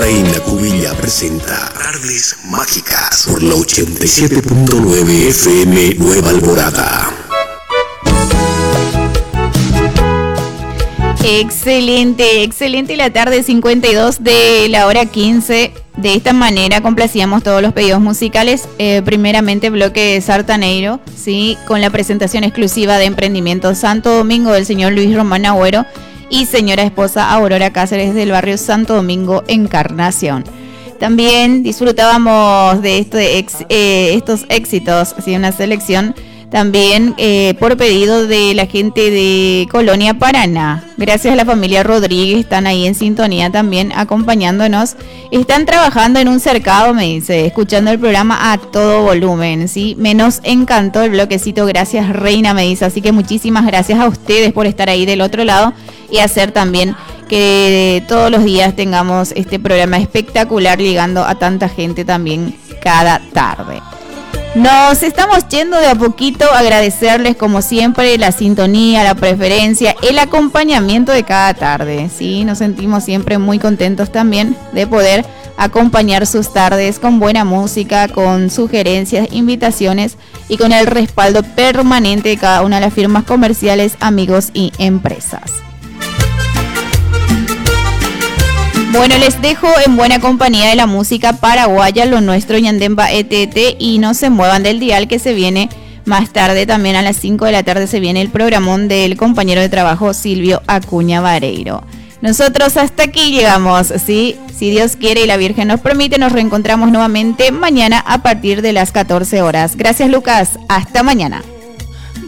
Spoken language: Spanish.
Reina Cubilla presenta Tardes Mágicas por la 87.9 FM Nueva Alborada. Excelente la tarde 52 de la hora 15. De esta manera complacíamos todos los pedidos musicales. Primeramente bloque Sartaneiro, ¿sí? Con la presentación exclusiva de Emprendimiento Santo Domingo del señor Luis Román Agüero y señora esposa Aurora Cáceres del barrio Santo Domingo, Encarnación. También disfrutábamos de estos éxitos, ¿sí? Una selección también por pedido de la gente de Colonia Paraná. Gracias a la familia Rodríguez, están ahí en sintonía también acompañándonos. Están trabajando en un cercado, me dice, escuchando el programa a todo volumen, ¿sí? Me nos encantó el bloquecito, gracias Reina, me dice. Así que muchísimas gracias a ustedes por estar ahí del otro lado y hacer también que todos los días tengamos este programa espectacular, llegando a tanta gente también cada tarde. Nos estamos yendo de a poquito, agradecerles como siempre la sintonía, la preferencia, el acompañamiento de cada tarde, ¿sí? Nos sentimos siempre muy contentos también de poder acompañar sus tardes con buena música, con sugerencias, invitaciones y con el respaldo permanente de cada una de las firmas comerciales, amigos y empresas. Bueno, les dejo en buena compañía de la música paraguaya, lo nuestro Ñandemba ETT, y no se muevan del dial, que se viene más tarde, también a las 5 de la tarde se viene el programón del compañero de trabajo Silvio Acuña Vareiro. Nosotros hasta aquí llegamos, ¿sí? Si Dios quiere y la Virgen nos permite, nos reencontramos nuevamente mañana a partir de las 14 horas. Gracias, Lucas. Hasta mañana.